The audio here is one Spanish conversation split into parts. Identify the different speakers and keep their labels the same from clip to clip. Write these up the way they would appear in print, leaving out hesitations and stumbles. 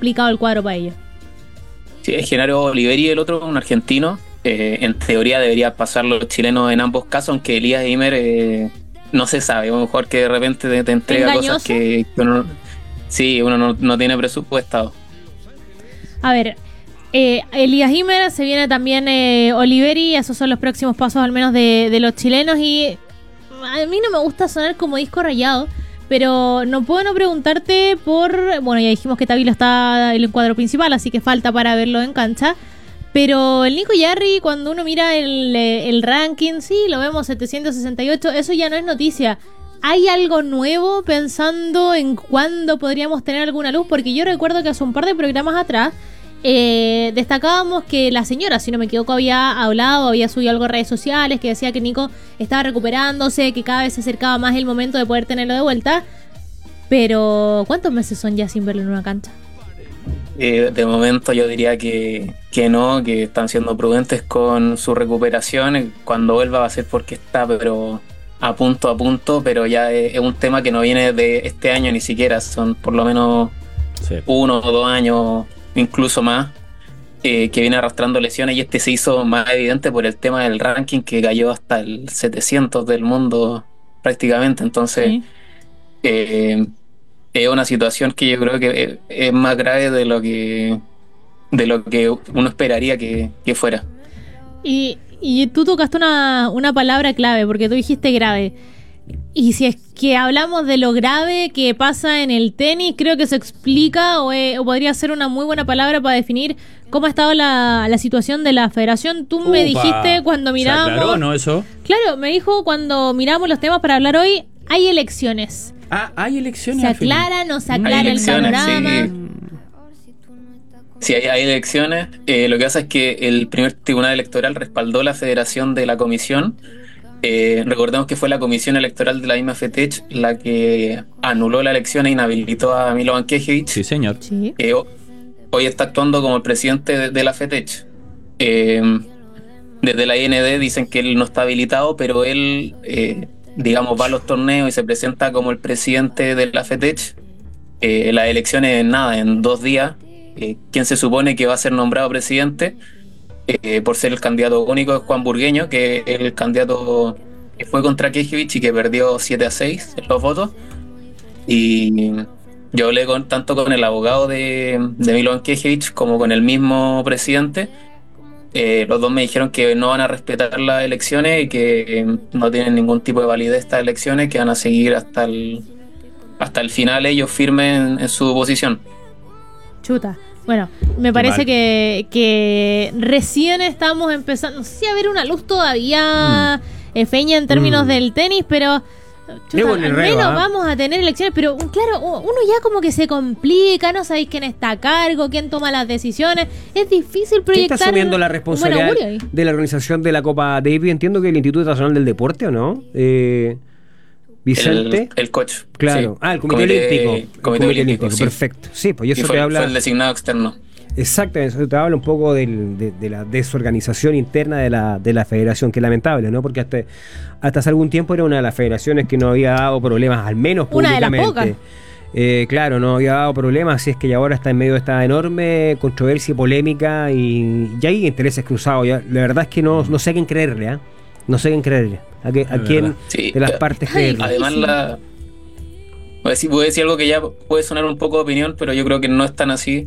Speaker 1: complicado el cuadro para ellos.
Speaker 2: Sí, es Genaro Oliveri, el otro, un argentino. En teoría debería pasar los chilenos en ambos casos, aunque Elías Imer no se sabe. A lo mejor que de repente te entrega
Speaker 1: ¿Engañoso?
Speaker 2: cosas que uno, sí, uno no tiene presupuestado.
Speaker 1: A ver, Elías Imer, se viene también Oliveri, esos son los próximos pasos al menos de los chilenos. Y a mí no me gusta sonar como disco rayado, pero no puedo no preguntarte bueno, ya dijimos que Tavilo está en el cuadro principal, así que falta para verlo en cancha. Pero el Nico Yarri, cuando uno mira el ranking, sí, lo vemos 768, eso ya no es noticia. ¿Hay algo nuevo pensando en cuándo podríamos tener alguna luz? Porque yo recuerdo que hace un par de programas atrás destacábamos que la señora, si no me equivoco, había hablado, había subido algo a redes sociales que decía que Nico estaba recuperándose, que cada vez se acercaba más el momento de poder tenerlo de vuelta. Pero ¿cuántos meses son ya sin verlo en una cancha?
Speaker 2: De momento yo diría que no, que están siendo prudentes con su recuperación. Cuando vuelva va a ser porque está, pero a punto, pero ya es un tema que no viene de este año ni siquiera, son por lo menos 1 o 2 años, incluso más, que viene arrastrando lesiones, y este se hizo más evidente por el tema del ranking, que cayó hasta el 700 del mundo prácticamente. Entonces sí. Es una situación que yo creo que es más grave de lo que uno esperaría que fuera.
Speaker 1: Y tú tocaste una palabra clave, porque tú dijiste grave. Y si es que hablamos de lo grave que pasa en el tenis, creo que se explica o podría ser una muy buena palabra para definir cómo ha estado la situación de la federación. Tú me dijiste cuando mirábamos...
Speaker 3: ¿Se aclaró, no, eso?
Speaker 1: Claro, me dijo cuando miramos los temas para hablar hoy, hay elecciones.
Speaker 3: Hay elecciones.
Speaker 1: ¿Se aclara, no se aclara el panorama?
Speaker 2: Sí, hay elecciones. Lo que pasa es que el primer tribunal electoral respaldó la federación de la comisión. Recordemos que fue la comisión electoral de la misma FETECH la que anuló la elección e inhabilitó a Milovan Knežević.
Speaker 3: Sí, señor.
Speaker 1: Sí.
Speaker 2: Hoy está actuando como el presidente de la FETECH. Desde la IND dicen que él no está habilitado, pero él... digamos, va a los torneos y se presenta como el presidente de la FETECH. Las elecciones en 2 días. Quien se supone que va a ser nombrado presidente, por ser el candidato único, es Juan Burgueño, que es el candidato que fue contra Knežević y que perdió 7-6 en los votos. Y yo hablé tanto con el abogado de Milovan Knežević como con el mismo presidente. Los dos me dijeron que no van a respetar las elecciones y que no tienen ningún tipo de validez estas elecciones, que van a seguir hasta el final ellos firmes en su posición.
Speaker 1: Chuta. Bueno, me parece que recién estamos empezando, no sé si a ver una luz todavía feña en términos del tenis, pero... Chuta, al menos vamos a tener elecciones, pero claro, uno ya como que se complica, no sabéis quién está a cargo, quién toma las decisiones, es difícil proyectar.
Speaker 4: ¿Quién está asumiendo la responsabilidad de la organización de la Copa Davis? Entiendo que el Instituto Nacional del Deporte, ¿o no? Vicente.
Speaker 2: El coach.
Speaker 4: Claro.
Speaker 2: Sí.
Speaker 4: El Comité Olímpico.
Speaker 2: Comité Olímpico, sí.
Speaker 4: Perfecto. Sí, pues eso
Speaker 2: fue,
Speaker 4: te habla...
Speaker 2: fue el designado externo.
Speaker 4: Exactamente, eso te habla un poco de la desorganización interna de la federación, que es lamentable, ¿no? Porque hasta hace algún tiempo era una de las federaciones que no había dado problemas, al menos públicamente.
Speaker 1: Una de las pocas.
Speaker 4: Claro, no había dado problemas, así es que ya ahora está en medio de esta enorme controversia y polémica y ya hay intereses cruzados. Ya, la verdad es que no sé a quién creerle, ¿eh? No sé a quién creerle. A quién de las partes creerle.
Speaker 2: Además, voy a decir algo que ya puede sonar un poco de opinión, pero yo creo que no es tan así.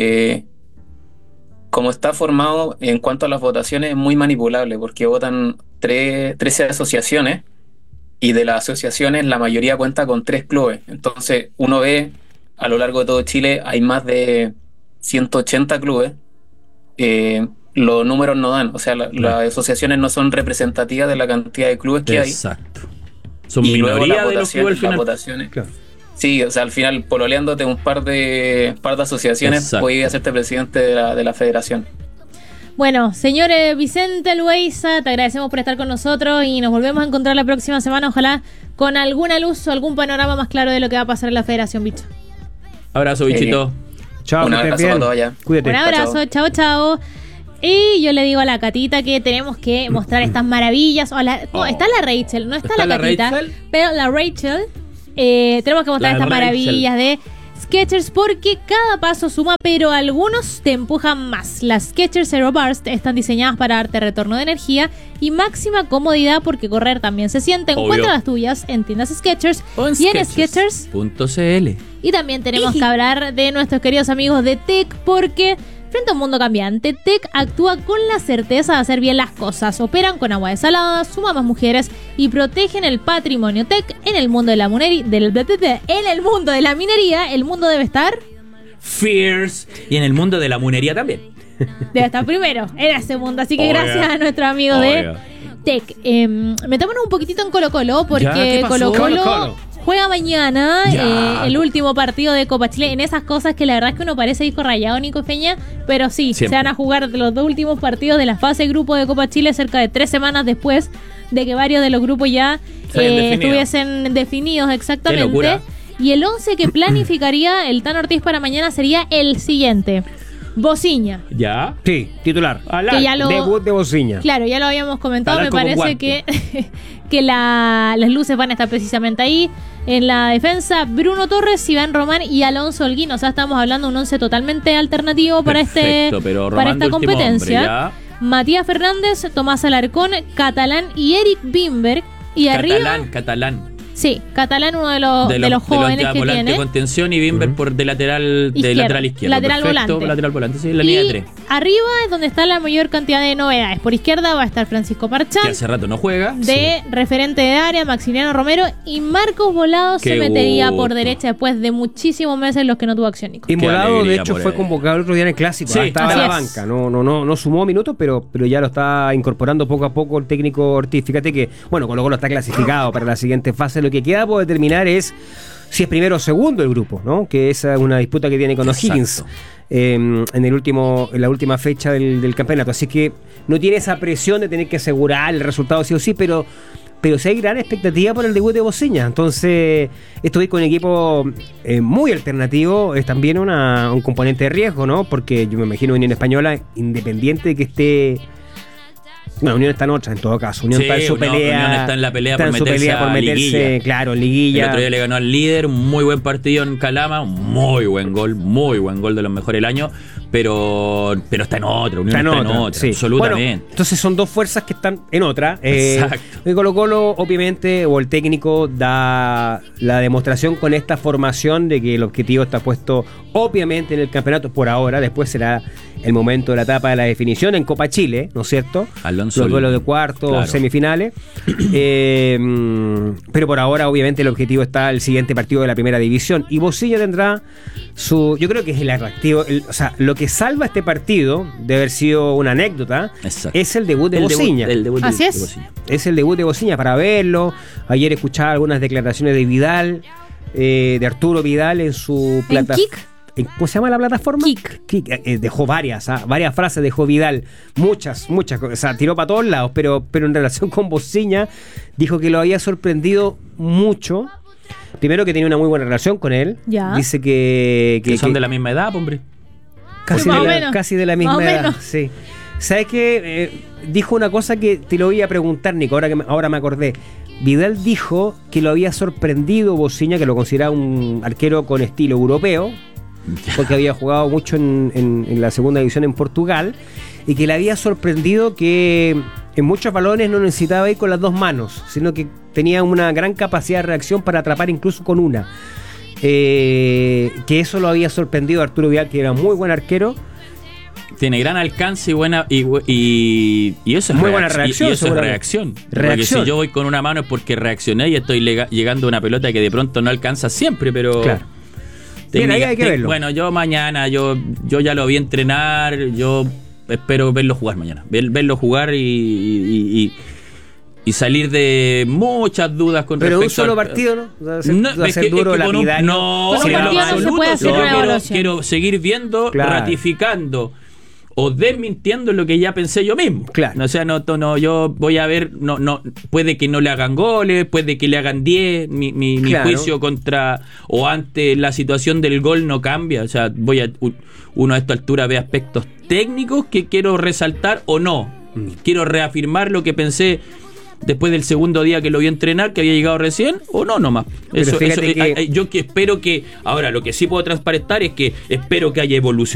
Speaker 2: Como está formado en cuanto a las votaciones, es muy manipulable, porque votan 13 asociaciones, y de las asociaciones la mayoría cuenta con 3 clubes. Entonces uno ve a lo largo de todo Chile hay más de 180 clubes. Los números no dan, o sea, las asociaciones no son representativas de la cantidad de clubes que hay.
Speaker 3: Exacto. Son minoría de los clubes al final.
Speaker 2: Las votaciones,
Speaker 4: claro.
Speaker 2: Sí, o sea, al final, pololeándote un par de asociaciones, puedes hacerte presidente de la federación.
Speaker 1: Bueno, señor Vicente Lueiza, te agradecemos por estar con nosotros y nos volvemos a encontrar la próxima semana, ojalá con alguna luz o algún panorama más claro de lo que va a pasar en la federación, bicho.
Speaker 3: Abrazo, bichito.
Speaker 4: Chao,
Speaker 2: un abrazo para todos allá.
Speaker 4: Cuídate.
Speaker 1: Un abrazo, chao. Y yo le digo a la Catita que tenemos que mostrar estas maravillas. Está la Rachel, no está la Catita,
Speaker 3: Rachel?
Speaker 1: pero la Rachel. Tenemos que mostrar estas maravillas de Skechers, porque cada paso suma, pero algunos te empujan más. Las Skechers Zero Burst están diseñadas para darte retorno de energía y máxima comodidad, porque correr también se siente.
Speaker 3: Obvio.
Speaker 1: Encuentra las tuyas en tiendas Skechers y en
Speaker 3: Skechers.cl.
Speaker 1: Y también tenemos que hablar de nuestros queridos amigos de Tech, porque frente a un mundo cambiante, Tech actúa con la certeza de hacer bien las cosas. Operan con agua desalada, suman más mujeres y protegen el patrimonio Tech. En el mundo de la minería, el mundo debe estar
Speaker 3: Fierce. Y en el mundo de la munería también.
Speaker 1: debe estar primero en ese mundo. Así que gracias a nuestros amigos de Tech. Metámonos un poquitito en Colo-Colo, porque Colo-Colo juega mañana el último partido de Copa Chile. En esas cosas que la verdad es que uno parece disco rayado, Nico Feña, pero sí, siempre se van a jugar los dos últimos partidos de la fase grupo de Copa Chile cerca de 3 semanas después de que varios de los grupos ya estuviesen definidos exactamente.
Speaker 3: Qué locura.
Speaker 1: Y el 11 que planificaría el Tano Ortiz para mañana sería el siguiente: Bociña.
Speaker 3: ¿Ya?
Speaker 4: Sí, titular.
Speaker 1: Que ya
Speaker 4: Debut de Bociña.
Speaker 1: Claro, ya lo habíamos comentado.
Speaker 3: Alarco
Speaker 1: Me parece que las luces van a estar precisamente ahí. En la defensa, Bruno Torres, Iván Román y Alonso Holguín. O sea, estamos hablando de un 11 totalmente alternativo para para esta competencia. Matías Fernández, Tomás Alarcón, Catalán y Eric Bimberg. Y arriba,
Speaker 3: Catalán.
Speaker 1: Sí, Catalán, uno de los jóvenes que
Speaker 3: volante
Speaker 1: tiene.
Speaker 3: Contención y Bimber de lateral izquierdo.
Speaker 1: Lateral volante.
Speaker 3: Lateral volante, sí, la línea de 3.
Speaker 1: Arriba es donde está la mayor cantidad de novedades. Por izquierda va a estar Francisco Parchán,
Speaker 3: que hace rato no juega.
Speaker 1: Referente de área, Maximiliano Romero, y Marcos Volado se metería por derecha después de muchísimos meses en los que no tuvo acción, Nico.
Speaker 4: Y Volado, de hecho, fue convocado el otro día en el Clásico.
Speaker 3: Sí,
Speaker 4: estaba en la banca. No sumó minutos, pero ya lo está incorporando poco a poco el técnico Ortiz. Fíjate que, Colo-Colo está clasificado para la siguiente fase. Lo que queda por determinar es si es primero o segundo el grupo, ¿no? Que esa es una disputa que tiene con O'Higgins en la última fecha del campeonato. Así que no tiene esa presión de tener que asegurar el resultado sí o sí, pero sí hay gran expectativa por el debut de Bociña. Entonces, estoy con un equipo muy alternativo. Es también un componente de riesgo, ¿no? Porque yo me imagino Unión Española, independiente de que esté... Unión está en otra, en todo caso. Unión está en su pelea.
Speaker 3: Unión está en la pelea por meterse liguilla.
Speaker 4: Claro, en liguilla.
Speaker 3: El otro día le ganó al líder, un muy buen partido en Calama, un muy buen gol de los mejores del año, pero está en otra, Unión está en otra, sí. Absolutamente.
Speaker 4: Bueno, entonces son dos fuerzas que están en otra.
Speaker 3: Exacto.
Speaker 4: Y Colo-Colo, obviamente, o el técnico da la demostración con esta formación de que el objetivo está puesto, obviamente, en el campeonato por ahora. Después será el momento de la etapa de la definición en Copa Chile, ¿no es cierto? Los duelos de cuartos, semifinales. Pero por ahora, obviamente, el objetivo está el siguiente partido de la primera división. Y Bociña tendrá yo creo que es el atractivo. Lo que salva este partido de haber sido una anécdota es el debut de Bociña.
Speaker 1: Así es.
Speaker 4: Es el debut de Bociña para verlo. Ayer escuchaba algunas declaraciones de Vidal, de Arturo Vidal en su plataforma. ¿Cómo se llama la plataforma? Kik. Dejó varias frases, dejó Vidal, muchas, o sea, tiró para todos lados, pero en relación con Bociña, dijo que lo había sorprendido mucho. Primero, que tenía una muy buena relación con él. Ya. Dice que
Speaker 3: son de la misma edad, hombre.
Speaker 4: Casi de la misma edad, sí. ¿Sabes qué? Dijo una cosa que te lo voy a preguntar, Nico, ahora me acordé. Vidal dijo que lo había sorprendido Bociña, que lo consideraba un arquero con estilo europeo, porque había jugado mucho en la segunda división en Portugal, y que le había sorprendido que en muchos balones no necesitaba ir con las dos manos, sino que tenía una gran capacidad de reacción para atrapar incluso con una. Que eso lo había sorprendido a Arturo Vidal, que era muy buen arquero.
Speaker 3: Tiene gran alcance y eso es
Speaker 4: muy buena reacción.
Speaker 3: Y eso es reacción. Porque si yo voy con una mano es porque reaccioné y estoy llegando a una pelota que de pronto no alcanza siempre, pero...
Speaker 4: Claro. Bien, ahí hay que verlo.
Speaker 3: Bueno, yo mañana, yo ya lo vi entrenar, yo espero verlo jugar mañana. Verlo jugar y salir de muchas dudas con
Speaker 4: pero
Speaker 3: respecto
Speaker 4: un solo partido, ¿no? Va a ser duro la vida.
Speaker 3: No,
Speaker 1: con un partido no se puede hacer una evaluación.
Speaker 3: Quiero seguir viendo, ratificando o desmintiendo lo que ya pensé yo mismo.
Speaker 4: Claro.
Speaker 3: O sea, no, yo voy a ver, no, puede que no le hagan goles, puede que le hagan 10, mi juicio contra o ante la situación del gol no cambia. O sea, uno a esta altura ve aspectos técnicos que quiero resaltar o no. Quiero reafirmar lo que pensé después del segundo día que lo vio entrenar, que había llegado recién, o no nomás. Yo que espero que, ahora lo que sí puedo transparentar es que espero que haya evolución